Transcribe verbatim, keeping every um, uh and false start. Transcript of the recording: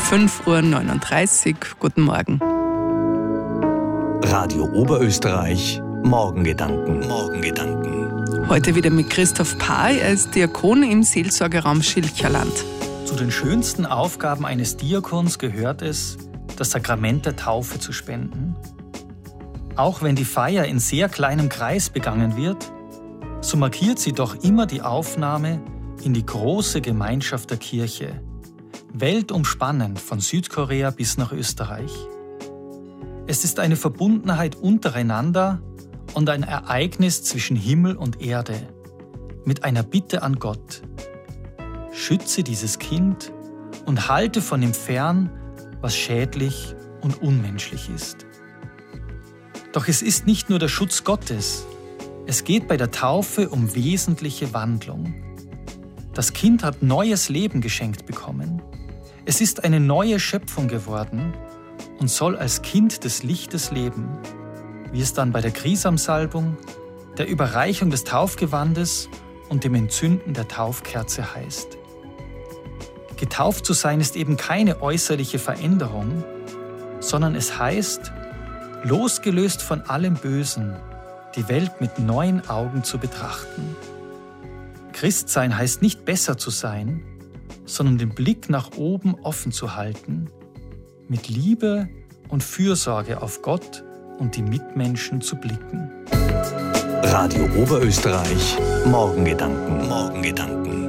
fünf Uhr neununddreißig. Guten Morgen. Radio Oberösterreich, Morgengedanken. Morgengedanken. Heute wieder mit Christoph Pahl, er ist Diakon im Seelsorgeraum Schilcherland. Zu den schönsten Aufgaben eines Diakons gehört es, das Sakrament der Taufe zu spenden. Auch wenn die Feier in sehr kleinem Kreis begangen wird, so markiert sie doch immer die Aufnahme in die große Gemeinschaft der Kirche, weltumspannend von Südkorea bis nach Österreich. Es ist eine Verbundenheit untereinander und ein Ereignis zwischen Himmel und Erde, mit einer Bitte an Gott: Schütze dieses Kind und halte von ihm fern, was schädlich und unmenschlich ist. Doch es ist nicht nur der Schutz Gottes, es geht bei der Taufe um wesentliche Wandlung. Das Kind hat neues Leben geschenkt bekommen. Es ist eine neue Schöpfung geworden und soll als Kind des Lichtes leben, wie es dann bei der Krisamsalbung, der Überreichung des Taufgewandes und dem Entzünden der Taufkerze heißt. Getauft zu sein ist eben keine äußerliche Veränderung, sondern es heißt, losgelöst von allem Bösen, die Welt mit neuen Augen zu betrachten. Christsein heißt nicht besser zu sein, sondern den Blick nach oben offen zu halten, mit Liebe und Fürsorge auf Gott und die Mitmenschen zu blicken. Radio Oberösterreich, Morgengedanken. Morgengedanken.